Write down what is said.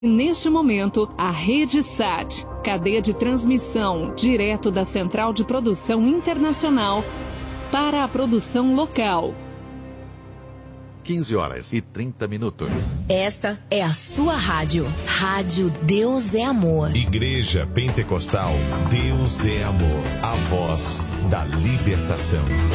Neste momento, a Rede Sat, cadeia de transmissão direto da Central de Produção Internacional para a produção local. 15h30. Esta é a sua rádio. Rádio Deus é Amor. Igreja Pentecostal Deus é Amor. A voz da libertação.